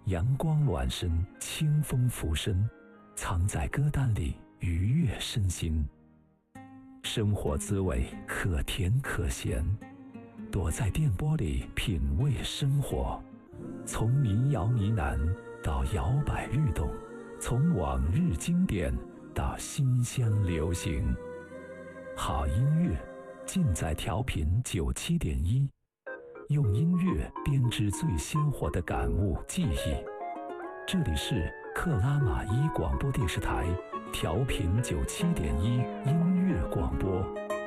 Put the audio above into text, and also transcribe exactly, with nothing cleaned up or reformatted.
阳光暖身，清风拂身，藏在歌单里愉悦身心。生活滋味可甜可咸，躲在电波里品味生活。从民谣呢喃到摇摆律动，从往日经典到新鲜流行，好音乐尽在调频九七点一，用音乐编织最鲜活的感悟记忆。这里是克拉玛依广播电视台调频九七点一音乐广播。